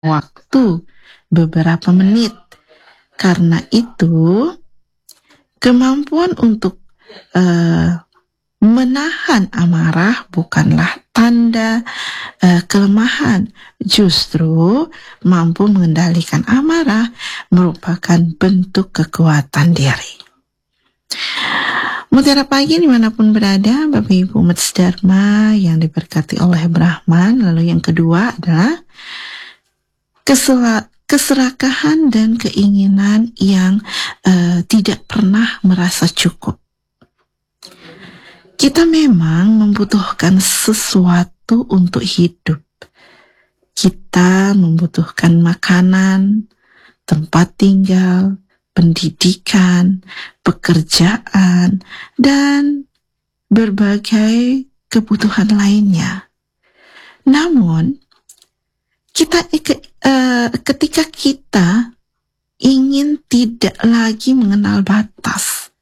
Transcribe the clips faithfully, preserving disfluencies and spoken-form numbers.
waktu beberapa menit. Karena itu, kemampuan untuk uh, menahan amarah bukanlah tanda uh, kelemahan. Justru mampu mengendalikan amarah merupakan bentuk kekuatan diri. Mutiara Pagi dimanapun berada, Bapak Ibu umat Dharma yang diberkati oleh Brahman. Lalu yang kedua adalah kesel- keserakahan dan keinginan yang uh, tidak pernah merasa cukup. Kita memang membutuhkan sesuatu untuk hidup. Kita membutuhkan makanan, tempat tinggal, pendidikan, pekerjaan, dan berbagai kebutuhan lainnya. Namun, kita uh, ketika kita ingin tidak lagi mengenal batas,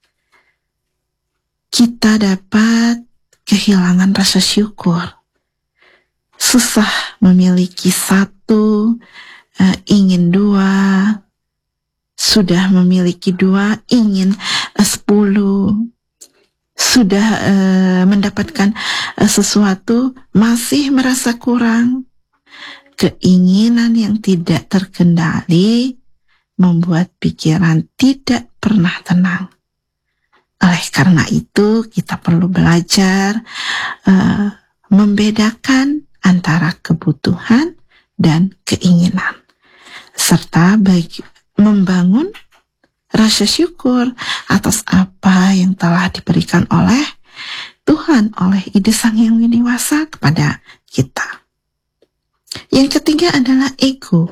kita dapat kehilangan rasa syukur. Susah memiliki satu, uh, ingin dua. Sudah memiliki dua, ingin uh, sepuluh. Sudah uh, mendapatkan uh, sesuatu, masih merasa kurang. Keinginan yang tidak terkendali membuat pikiran tidak pernah tenang. Oleh karena itu, kita perlu belajar uh, membedakan antara kebutuhan dan keinginan, serta bagi membangun rasa syukur atas apa yang telah diberikan oleh Tuhan, oleh ide Sang Yang Winiwasa kepada kita. Yang ketiga adalah ego.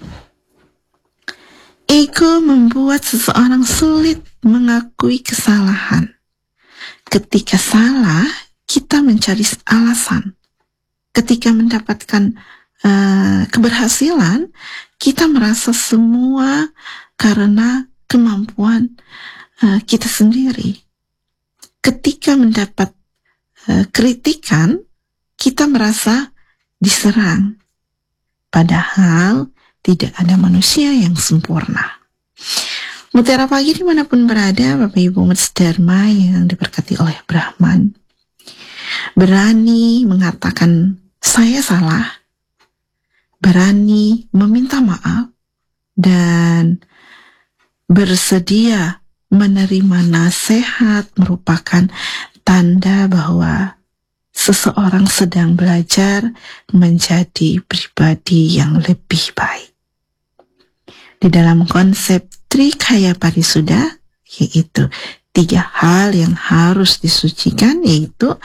Ego membuat seseorang sulit mengakui kesalahan. Ketika salah, kita mencari alasan. Ketika mendapatkan uh, keberhasilan, kita merasa semua karena kemampuan uh, kita sendiri. Ketika mendapat uh, kritikan, kita merasa diserang. Padahal tidak ada manusia yang sempurna. Mutiara Pagi dimanapun berada, Bapak Ibu umat Dharma yang diberkati oleh Brahman, berani mengatakan saya salah, berani meminta maaf, dan bersedia menerima nasihat merupakan tanda bahwa seseorang sedang belajar menjadi pribadi yang lebih baik. Di dalam konsep Trikaya Parisuddha, yaitu tiga hal yang harus disucikan, yaitu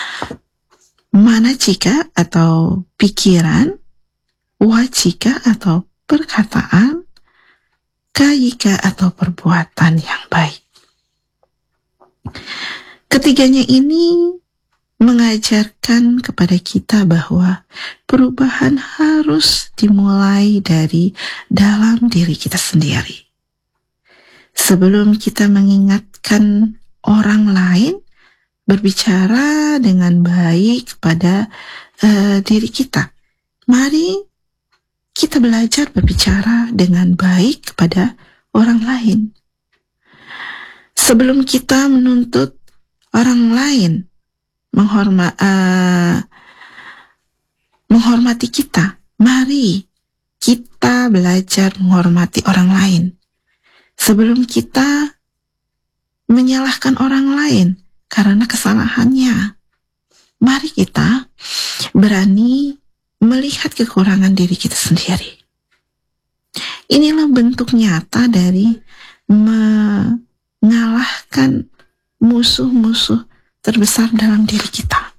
manacika atau pikiran, wacika atau perkataan, kayika atau perbuatan yang baik. Ketiganya ini mengajarkan kepada kita bahwa perubahan harus dimulai dari dalam diri kita sendiri. Sebelum kita mengingatkan orang lain, berbicara dengan baik kepada uh, diri kita. Mari kita belajar berbicara dengan baik kepada orang lain. Sebelum kita menuntut orang lain menghorma, uh, menghormati kita, mari kita belajar menghormati orang lain. Sebelum kita menyalahkan orang lain karena kesalahannya, mari kita berani melihat kekurangan diri kita sendiri. Inilah bentuk nyata dari mengalahkan musuh-musuh terbesar dalam diri kita.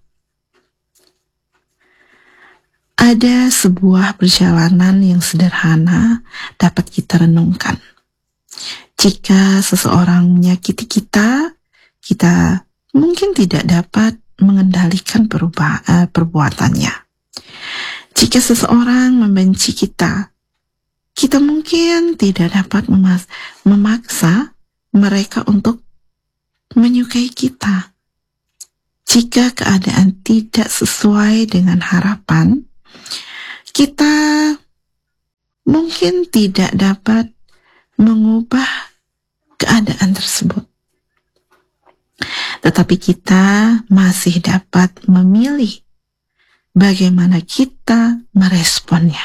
Ada sebuah perjalanan yang sederhana dapat kita renungkan. Jika seseorang menyakiti kita, kita mungkin tidak dapat mengendalikan perubah, uh, perbuatannya. Jika seseorang membenci kita, kita mungkin tidak dapat memas- memaksa mereka untuk menyukai kita. Jika keadaan tidak sesuai dengan harapan, kita mungkin tidak dapat mengubah keadaan tersebut. Tetapi kita masih dapat memilih bagaimana kita meresponnya.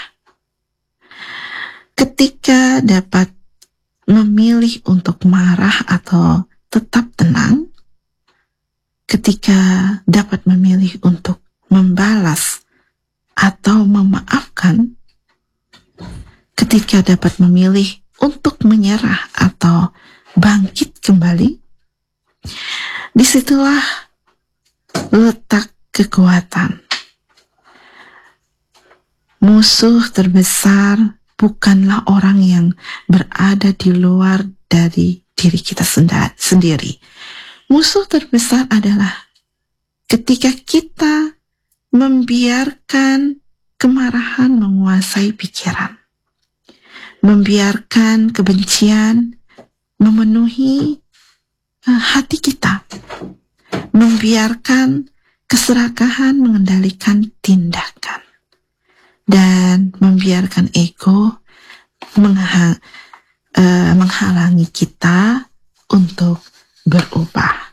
Ketika dapat memilih untuk marah atau tetap tenang, ketika dapat memilih untuk membalas atau memaafkan, ketika dapat memilih untuk menyerah atau bangkit kembali, disitulah letak kekuatan. Musuh terbesar bukanlah orang yang berada di luar dari diri kita sendiri. Musuh terbesar adalah ketika kita membiarkan kemarahan menguasai pikiran, membiarkan kebencian memenuhi uh, hati kita, membiarkan keserakahan mengendalikan tindakan, dan membiarkan ego mengha- uh, menghalangi kita untuk berubah.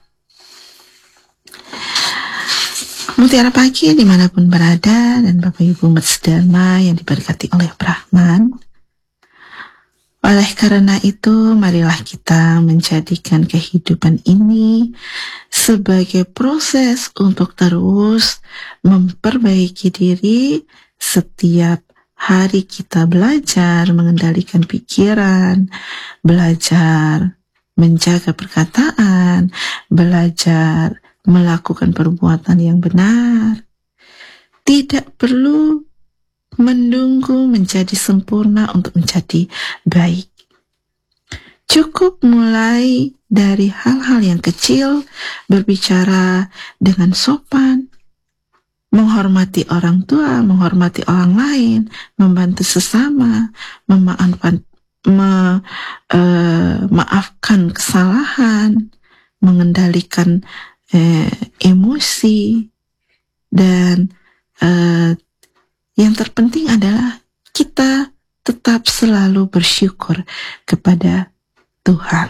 Mutiara Pagi dimanapun berada, dan Bapak Ibu umat sedharma yang diberkati oleh Brahman, oleh karena itu marilah kita menjadikan kehidupan ini sebagai proses untuk terus memperbaiki diri. Setiap hari kita belajar mengendalikan pikiran, belajar menjaga perkataan, belajar melakukan perbuatan yang benar. Tidak perlu menunggu menjadi sempurna untuk menjadi baik. Cukup mulai dari hal-hal yang kecil, berbicara dengan sopan, menghormati orang tua, menghormati orang lain, membantu sesama, memaafkan, me, uh, maafkan kesalahan, mengendalikan uh, emosi, dan uh, yang terpenting adalah kita tetap selalu bersyukur kepada Tuhan.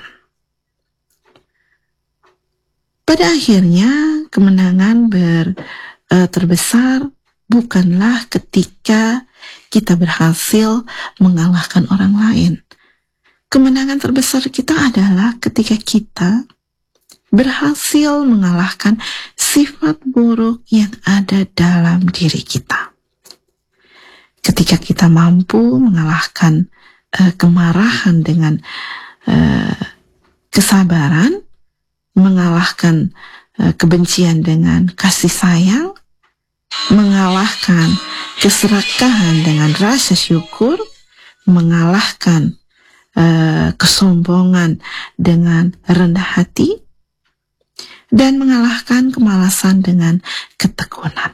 Pada akhirnya kemenangan ber Uh, terbesar bukanlah ketika kita berhasil mengalahkan orang lain. Kemenangan terbesar kita adalah ketika kita berhasil mengalahkan sifat buruk yang ada dalam diri kita. Ketika kita mampu mengalahkan uh, kemarahan dengan uh, kesabaran, mengalahkan uh, kebencian dengan kasih sayang, mengalahkan keserakahan dengan rasa syukur, mengalahkan uh, kesombongan dengan rendah hati, dan mengalahkan kemalasan dengan ketekunan.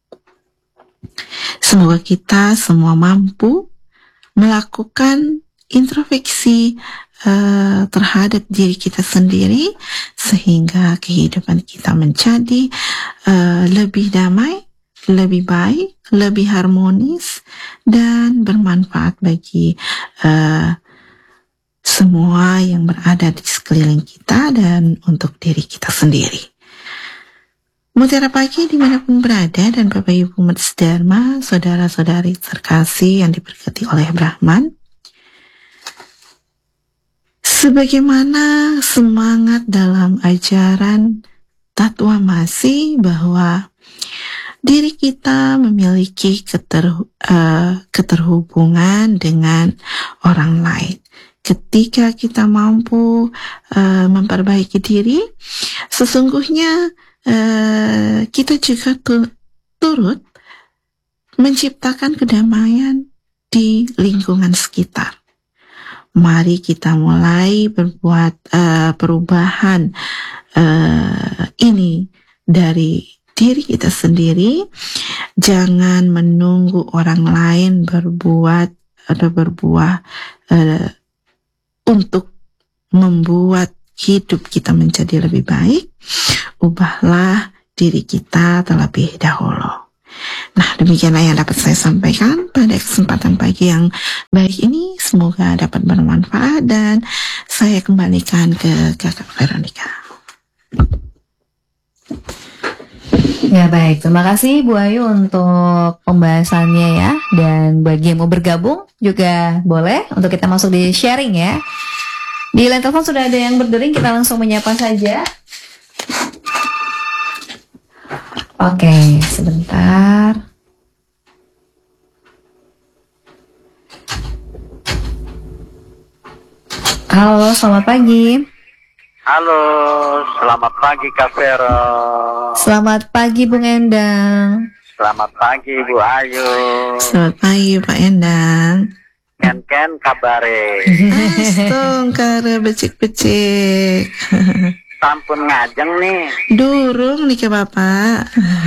Semoga kita semua mampu melakukan introspeksi uh, terhadap diri kita sendiri, sehingga kehidupan kita menjadi uh, lebih damai, lebih baik, lebih harmonis, dan bermanfaat bagi uh, semua yang berada di sekeliling kita dan untuk diri kita sendiri. Mutiara Pagi dimanapun berada, dan Bapak Ibu umat sedharma, saudara-saudari terkasih yang diberkati oleh Brahman, sebagaimana semangat dalam ajaran Tattwa Masi bahwa diri kita memiliki keter, uh, keterhubungan dengan orang lain. Ketika kita mampu uh, memperbaiki diri, sesungguhnya uh, kita juga tu- turut menciptakan kedamaian di lingkungan sekitar. Mari kita mulai berbuat uh, perubahan uh, ini dari diri kita sendiri. Jangan menunggu orang lain berbuat atau berbuah uh, untuk membuat hidup kita menjadi lebih baik. Ubahlah diri kita terlebih dahulu. Nah, demikianlah yang dapat saya sampaikan pada kesempatan pagi yang baik ini. Semoga dapat bermanfaat dan saya kembalikan ke Kakak Veronica. Ya baik, terima kasih Bu Ayu untuk pembahasannya ya. Dan bagi yang mau bergabung juga boleh untuk kita masuk di sharing ya. Di line telepon sudah ada yang berdering, kita langsung menyapa saja. Oke, sebentar. Halo, selamat pagi. Halo, selamat pagi Kak Vero. Selamat pagi Bung Endang. Selamat pagi Bu Ayu. Selamat pagi Pak Endang. Ken-ken kabare. Astong kare becik-becik. Sampun ngajeng nih. Durung nih ke Bapak.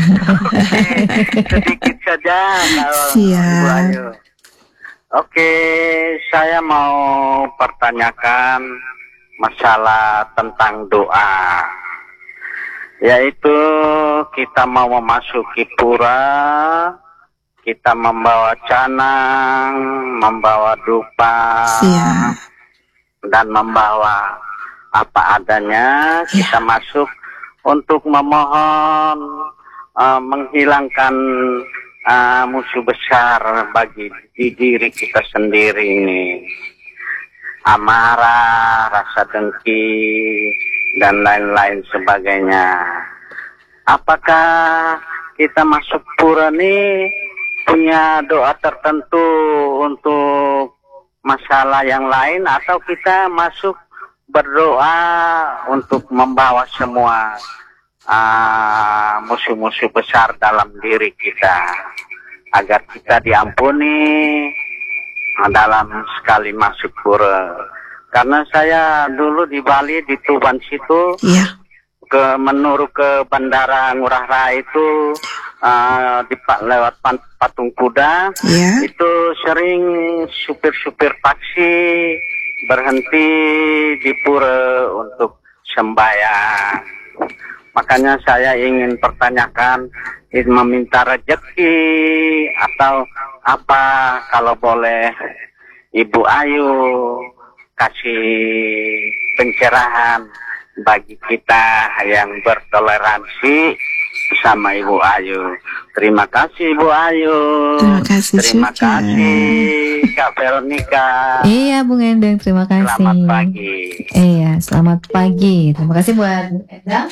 Sedikit saja kalau Siap. Bu Ayu. Oke, saya mau pertanyakan masalah tentang doa. Yaitu kita mau memasuki pura, kita membawa canang, membawa dupa, Siap. dan membawa apa adanya. Kita masuk untuk memohon uh, menghilangkan uh, musuh besar bagi di diri kita sendiri ini. Amarah, rasa dengki, dan lain-lain sebagainya. Apakah kita masuk pura ini punya doa tertentu untuk masalah yang lain, atau kita masuk berdoa untuk membawa semua uh, musuh-musuh besar dalam diri kita agar kita diampuni dalam sekali masuk pura? Karena saya dulu di Bali, di Tuban situ, Iya. ke menurut ke Bandara Ngurah Rai itu uh, di lewat patung kuda, Iya. itu sering supir-supir taksi berhenti di pura untuk sembahyang. Makanya saya ingin pertanyakan, ingin meminta rezeki atau apa, kalau boleh Ibu Ayu kasih pencerahan bagi kita yang bertoleransi sama Ibu Ayu. Terima kasih Ibu Ayu. Terima kasih Terima juga. kasih Kak Veronica. Iya Bung Endang, terima kasih. Selamat pagi. Iya, selamat pagi. Terima kasih buat Bung Endang.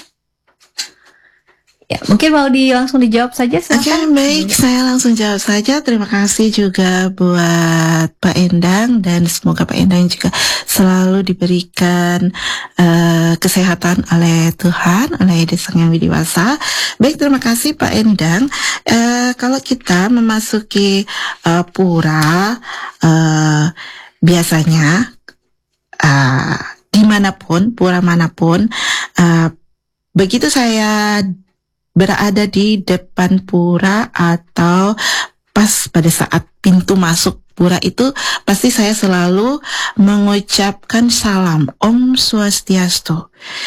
Ya, mungkin mau di langsung dijawab saja Oke, silakan. baik, saya langsung jawab saja. Terima kasih juga buat Pak Endang, dan semoga Pak Endang juga selalu diberikan uh, kesehatan oleh Tuhan, oleh Sang Yang Widiwasa. Baik, terima kasih Pak Endang. Uh, kalau kita memasuki uh, pura, uh, biasanya uh, dimanapun, pura manapun, uh, begitu saya berada di depan pura atau pas pada saat pintu masuk pura itu, pasti saya selalu mengucapkan salam Om Swastiastu.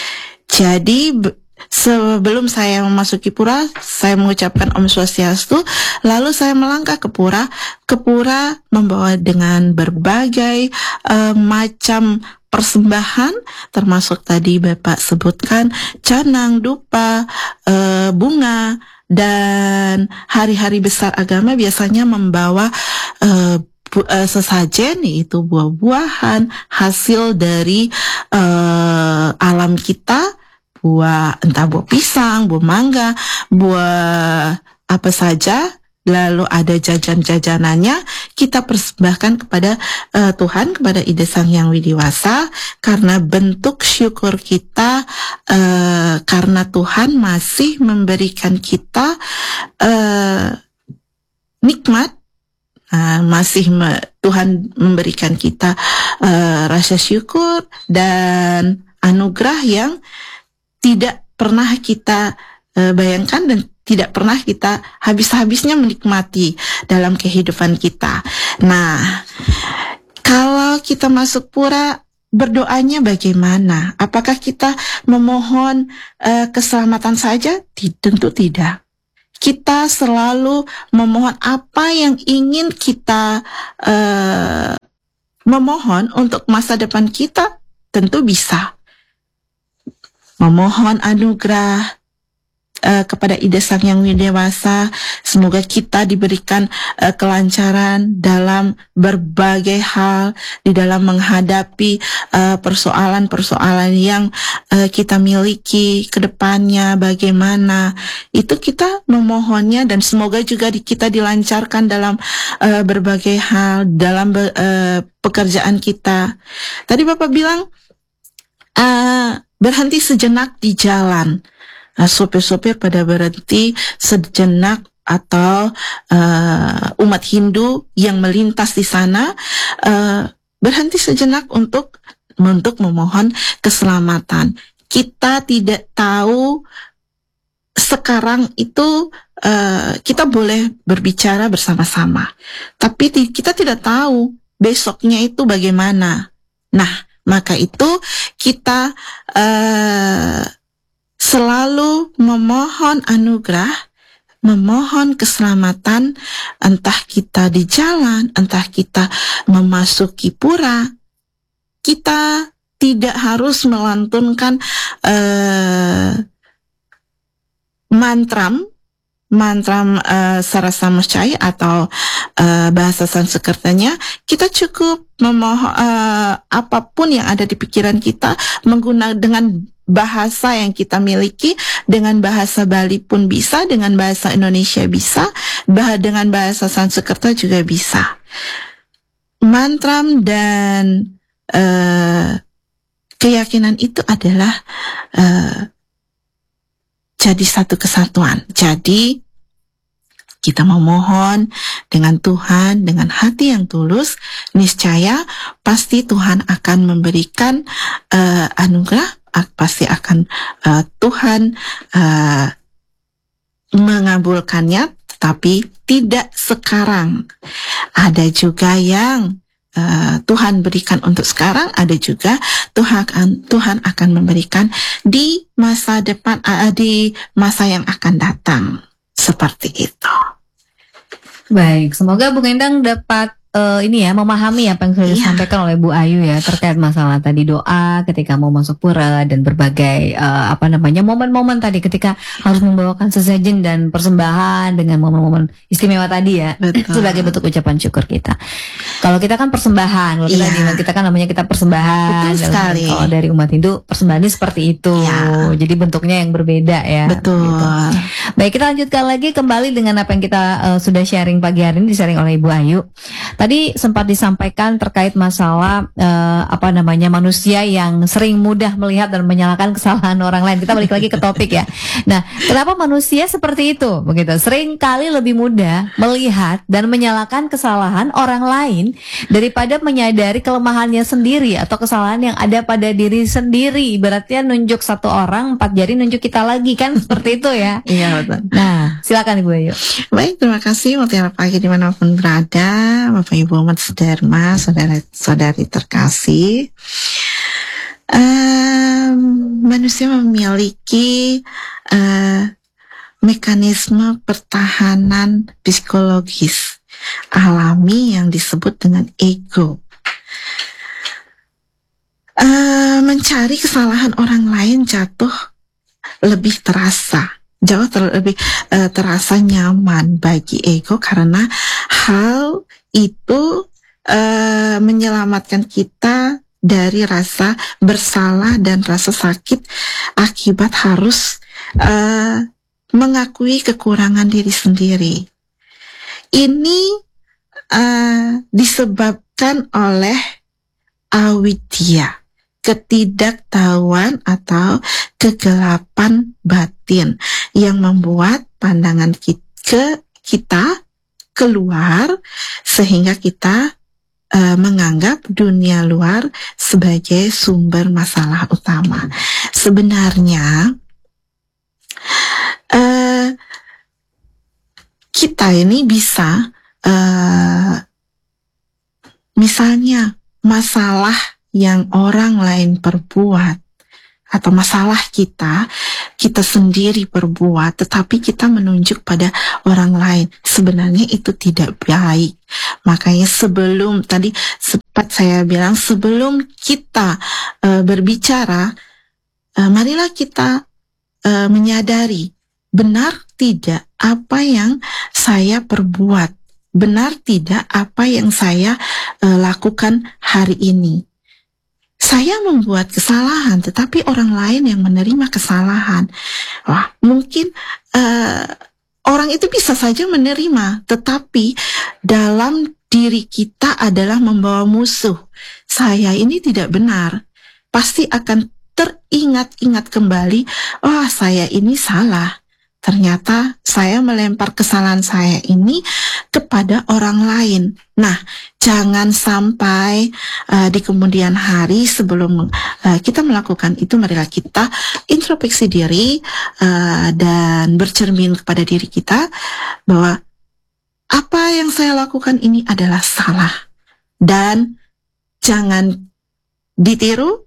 Jadi sebelum saya memasuki pura, saya mengucapkan Om Swastiastu, lalu saya melangkah ke pura. Ke pura membawa dengan berbagai uh, macam persembahan, termasuk tadi Bapak sebutkan canang, dupa, e, bunga, dan hari-hari besar agama biasanya membawa e, bu, e, sesajen, yaitu buah-buahan hasil dari e, alam kita, buah entah buah pisang, buah mangga, buah apa saja. Lalu ada jajan-jajanannya, kita persembahkan kepada uh, Tuhan, kepada Ide Sang Yang Widiwasa, karena bentuk syukur kita uh, karena Tuhan masih memberikan kita uh, nikmat, uh, masih me- Tuhan memberikan kita uh, rasa syukur dan anugerah yang tidak pernah kita uh, bayangkan dan tidak pernah kita habis-habisnya menikmati dalam kehidupan kita. Nah, kalau kita masuk pura, berdoanya bagaimana? Apakah kita memohon uh, keselamatan saja? Tentu tidak. kita selalu memohon apa yang ingin kita uh, memohon untuk masa depan kita, tentu bisa. Memohon anugerah uh, kepada Ida Sang Yang Widewasa, semoga kita diberikan uh, kelancaran dalam berbagai hal, di dalam menghadapi uh, persoalan-persoalan yang uh, kita miliki ke depannya, bagaimana itu kita memohonnya, dan semoga juga di, kita dilancarkan dalam uh, berbagai hal, dalam be, uh, pekerjaan kita. Tadi Bapak bilang uh, berhenti sejenak di jalan. Nah, sopir-sopir pada berhenti sejenak, atau uh, umat Hindu yang melintas di sana uh, berhenti sejenak untuk untuk memohon keselamatan. Kita tidak tahu sekarang itu uh, kita boleh berbicara bersama-sama, tapi t- kita tidak tahu besoknya itu bagaimana. Nah, maka itu kita uh, selalu memohon anugerah, memohon keselamatan, entah kita di jalan, entah kita memasuki pura. Kita tidak harus melantunkan uh, mantram, mantram uh, Sarasa Muscaya atau uh, bahasa Sanskertanya. Kita cukup memohon uh, apapun yang ada di pikiran kita, menggunakan dengan bahasa yang kita miliki, dengan bahasa Bali pun bisa, dengan bahasa Indonesia bisa, bah- dengan bahasa Sanskerta juga bisa. Mantram dan uh, keyakinan itu adalah uh, jadi satu kesatuan. Jadi kita memohon dengan Tuhan, dengan hati yang tulus, niscaya pasti Tuhan akan memberikan uh, anugerah, pasti akan uh, Tuhan uh, mengabulkannya, tetapi tidak sekarang. Ada juga yang uh, Tuhan berikan untuk sekarang, ada juga Tuhan akan, Tuhan akan memberikan di masa depan, uh, di masa yang akan datang. Seperti itu. Baik, semoga Bung Endang dapat Uh, ini ya, memahami apa yang sudah disampaikan oleh Bu Ayu ya, terkait masalah tadi doa ketika mau masuk pura, dan berbagai uh, apa namanya momen-momen tadi ketika harus membawakan sesajen dan persembahan dengan momen-momen istimewa tadi ya. Betul. Sebagai bentuk ucapan syukur kita. Kalau kita kan persembahan, kalau kita yeah. kita kan namanya kita persembahan. Betul sekali. Kalau dari umat Hindu persembahannya seperti itu. Yeah. Jadi bentuknya yang berbeda ya. Betul. Gitu. Baik, kita lanjutkan lagi kembali dengan apa yang kita uh, sudah sharing pagi hari ini, di-sharing oleh Ibu Ayu. Tadi sempat disampaikan terkait masalah uh, apa namanya manusia yang sering mudah melihat dan menyalahkan kesalahan orang lain. Kita balik lagi ke topik ya. Nah, kenapa manusia seperti itu? Begitu. Sering kali lebih mudah melihat dan menyalahkan kesalahan orang lain daripada menyadari kelemahannya sendiri atau kesalahan yang ada pada diri sendiri. Ibaratnya nunjuk satu orang, empat jari nunjuk kita lagi, kan seperti itu ya. Iya, betul. Nah, silakan Ibu Ayu. Baik, terima kasih Mutiara Pagi dimanapun berada, Bapak Ibu Umat Sedharma, saudara-saudari terkasih. Um, manusia memiliki uh, mekanisme pertahanan psikologis alami yang disebut dengan ego. Uh, mencari kesalahan orang lain jatuh lebih terasa. Jauh ter- lebih uh, terasa nyaman bagi ego, karena hal itu uh, menyelamatkan kita dari rasa bersalah dan rasa sakit akibat harus uh, mengakui kekurangan diri sendiri. Ini uh, disebabkan oleh avidya, ketidaktahuan atau kegelapan batin yang membuat pandangan kita, kita keluar, sehingga kita uh, menganggap dunia luar sebagai sumber masalah utama. Sebenarnya uh, kita ini bisa uh, misalnya masalah yang orang lain perbuat atau masalah kita, kita sendiri berbuat, tetapi kita menunjuk pada orang lain. Sebenarnya itu tidak baik. Makanya sebelum tadi sempat saya bilang, sebelum kita uh, berbicara, uh, marilah kita uh, menyadari benar tidak apa yang saya perbuat, benar tidak apa yang saya uh, lakukan hari ini. Saya membuat kesalahan, tetapi orang lain yang menerima kesalahan. Wah, mungkin uh, orang itu bisa saja menerima, tetapi dalam diri kita adalah membawa musuh. Saya ini tidak benar. Pasti akan teringat-ingat kembali, wah saya ini salah. Ternyata saya melempar kesalahan saya ini kepada orang lain. Nah, jangan sampai uh, di kemudian hari sebelum uh, kita melakukan itu, marilah kita introspeksi diri uh, dan bercermin kepada diri kita bahwa apa yang saya lakukan ini adalah salah. Dan jangan ditiru.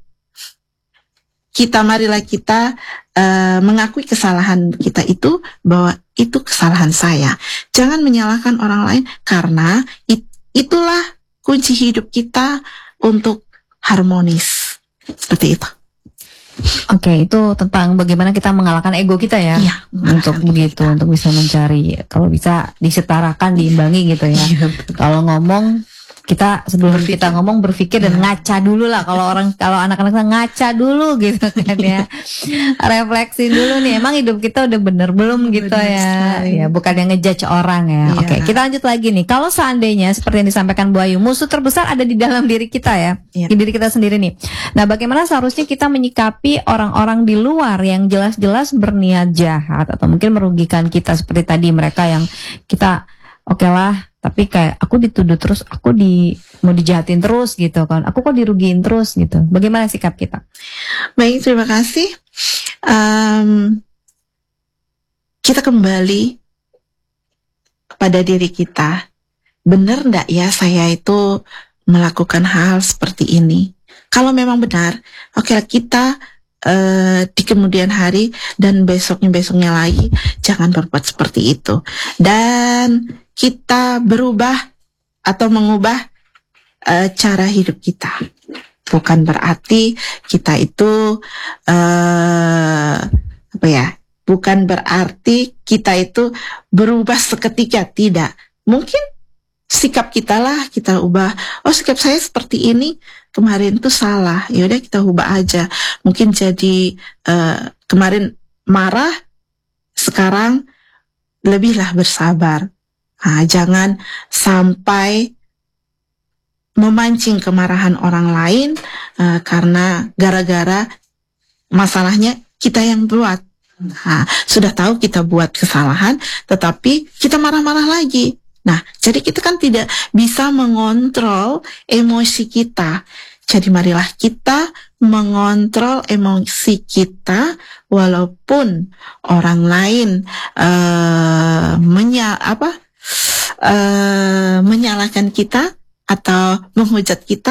Kita marilah kita uh, mengakui kesalahan kita itu, bahwa itu kesalahan saya. Jangan menyalahkan orang lain, karena it, itulah kunci hidup kita untuk harmonis. Seperti itu. Oke, itu tentang bagaimana kita mengalahkan ego kita ya, ya untuk begitu, kita. Untuk bisa mencari, kalau bisa disetarakan, diimbangi gitu ya. Ya, kalau ngomong, kita sebelum berpikir. Kita ngomong berpikir dan ya. ngaca dulu lah. Kalau orang, kalau anak-anak ngaca dulu gitu kan ya, refleksi dulu nih, emang hidup kita udah bener belum gitu bener ya sekali. Ya bukan yang ngejudge orang ya, ya. Oke, kita lanjut lagi nih. Kalau seandainya seperti yang disampaikan Bu Ayu, musuh terbesar ada di dalam diri kita ya, ya. Di diri kita sendiri nih. Nah, bagaimana seharusnya kita menyikapi orang-orang di luar yang jelas-jelas berniat jahat atau mungkin merugikan kita, seperti tadi mereka yang kita oke okay lah, tapi kayak aku dituduh terus, aku di mau dijahatin terus gitu kan, aku kok dirugiin terus gitu. Bagaimana sikap kita? Baik, terima kasih. Um, kita kembali kepada diri kita. Benar enggak ya saya itu melakukan hal seperti ini? Kalau memang benar, oke okay, kita Uh, di kemudian hari dan besoknya-besoknya lagi jangan berbuat seperti itu, dan kita berubah atau mengubah uh, cara hidup kita. Bukan berarti kita itu uh, apa ya, bukan berarti kita itu berubah seketika, tidak. Mungkin sikap kita lah kita ubah. Oh, sikap saya seperti ini kemarin tuh salah, yaudah kita ubah aja. Mungkin jadi uh, kemarin marah, sekarang lebihlah bersabar. Nah, jangan sampai memancing kemarahan orang lain uh, karena gara-gara masalahnya kita yang buat. Nah, sudah tahu kita buat kesalahan, tetapi kita marah-marah lagi. Nah, jadi kita kan tidak bisa mengontrol emosi kita. Jadi marilah kita mengontrol emosi kita, walaupun orang lain uh, menya, apa, uh, menyalahkan kita atau menghujat kita,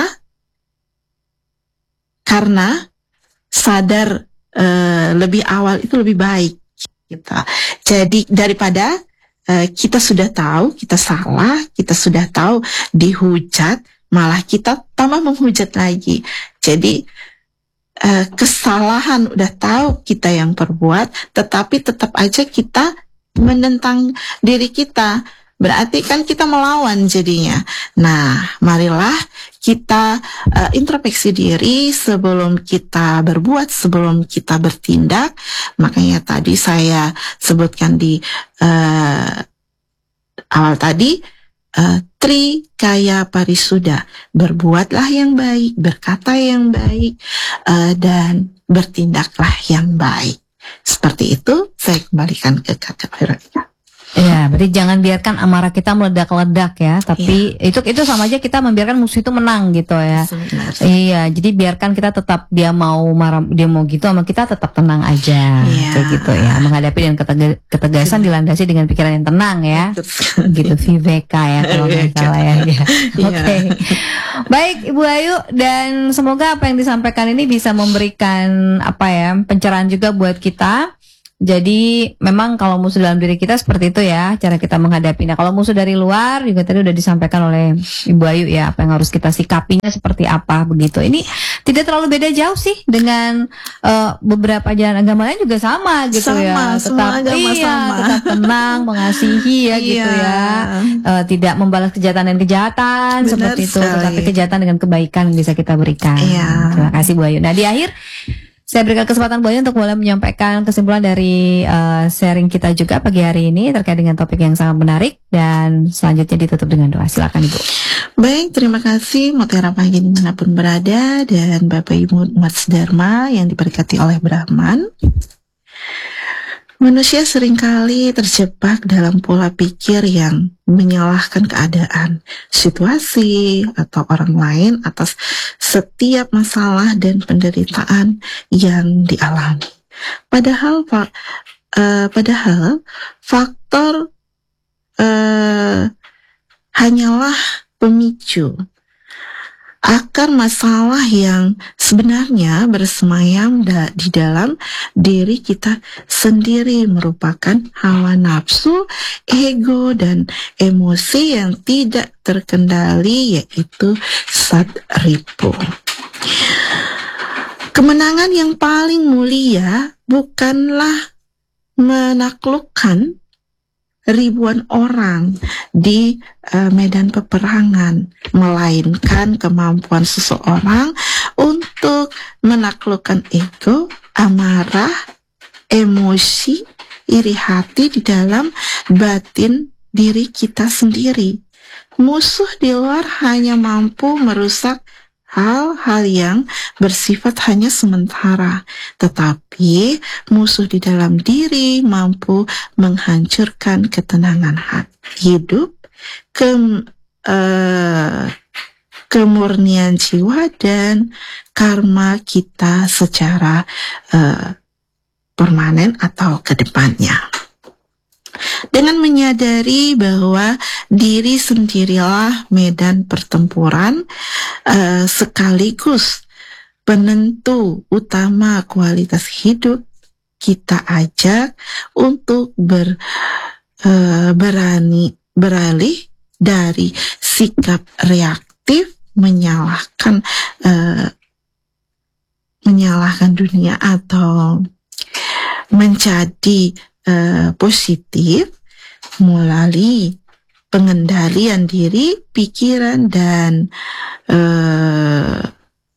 karena sadar uh, lebih awal itu lebih baik kita. Jadi daripada Uh, kita sudah tahu kita salah, kita sudah tahu dihujat, malah kita tambah menghujat lagi. Jadi uh, kesalahan udah tahu kita yang perbuat, tetapi tetap aja kita menentang diri kita. Berarti kan kita melawan jadinya. Nah, marilah kita uh, introspeksi diri sebelum kita berbuat, sebelum kita bertindak. Makanya tadi saya sebutkan di uh, awal tadi, uh, Trikaya Parisuda, berbuatlah yang baik, berkata yang baik, uh, dan bertindaklah yang baik. Seperti itu, saya kembalikan ke Kakak Veronica. Ya, berarti jangan biarkan amarah kita meledak-ledak ya. Tapi ya. itu itu sama aja kita membiarkan musuh itu menang gitu ya. Sebenarnya. Iya, jadi biarkan kita tetap, dia mau marah, dia mau gitu sama kita tetap tenang aja, ya. Kayak gitu ya. Menghadapi dengan ketega- ketegasan dilandasi dengan pikiran yang tenang ya. Gitu, viveka ya kalau nggak salah ya. ya. Oke, okay. Baik Ibu Ayu, dan semoga apa yang disampaikan ini bisa memberikan apa ya pencerahan juga buat kita. Jadi memang kalau musuh dalam diri kita seperti itu ya cara kita menghadapinya. Kalau musuh dari luar juga tadi udah disampaikan oleh Ibu Ayu ya, apa yang harus kita sikapinya seperti apa begitu. Ini tidak terlalu beda jauh sih dengan uh, beberapa ajaran agama lain juga sama gitu sama, ya. semua Tetap agama iya, sama. tetap tenang, mengasihi ya gitu Iya. ya. Uh, tidak membalas kejahatan dengan kejahatan Benar seperti itu, sekali. tetapi kejahatan dengan kebaikan yang bisa kita berikan. Iya. Terima kasih Bu Ayu. Nah di akhir saya berikan kesempatan Bu Ayu untuk boleh menyampaikan kesimpulan dari uh, sharing kita juga pagi hari ini terkait dengan topik yang sangat menarik, dan selanjutnya ditutup dengan doa. Silakan Ibu. Baik, terima kasih Mutiara Pagi dimanapun berada, dan Bapak Ibu umat Dharma yang diberkati oleh Brahman. Manusia seringkali terjebak dalam pola pikir yang menyalahkan keadaan, situasi, atau orang lain atas setiap masalah dan penderitaan yang dialami. Padahal, fa- eh, padahal faktor eh, hanyalah pemicu. Akar masalah yang sebenarnya bersemayam da- di dalam diri kita sendiri merupakan hawa nafsu, ego, dan emosi yang tidak terkendali, yaitu satripu. Kemenangan yang paling mulia bukanlah menaklukkan ribuan orang di uh, medan peperangan, melainkan kemampuan seseorang untuk menaklukkan ego, amarah, emosi, iri hati di dalam batin diri kita sendiri. Musuh di luar hanya mampu merusak hal-hal yang bersifat hanya sementara, tetapi musuh di dalam diri mampu menghancurkan ketenangan hati, hidup, ke, uh, kemurnian jiwa, dan karma kita secara uh, permanen atau ke depannya. Dengan menyadari bahwa diri sendirilah medan pertempuran uh, sekaligus penentu utama kualitas hidup, kita ajak untuk ber, uh, berani beralih dari sikap reaktif menyalahkan uh, menyalahkan dunia atau menjadi Uh, positif melalui pengendalian diri, pikiran, dan uh,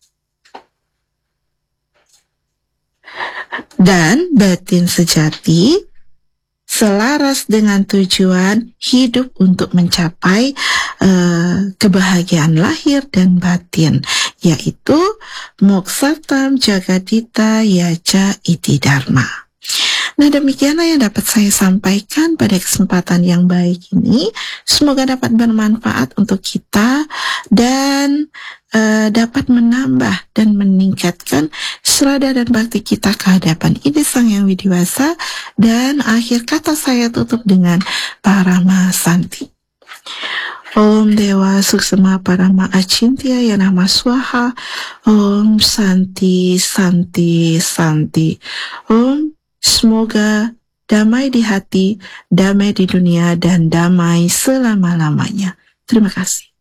dan batin sejati selaras dengan tujuan hidup untuk mencapai uh, kebahagiaan lahir dan batin, yaitu Moksatam Jagadita Yaja Iti Dharma. Nah, demikianlah yang dapat saya sampaikan pada kesempatan yang baik ini. Semoga dapat bermanfaat untuk kita dan uh, dapat menambah dan meningkatkan srada dan bakti kita ke hadapan Ide Sang Yang Widiwasa. Dan akhir kata saya tutup dengan Parama Santi. Om Dewa Suksema Parama Acintya Yanama Swaha. Om Santi Santi Santi. Om, semoga damai di hati, damai di dunia, dan damai selama-lamanya. Terima kasih.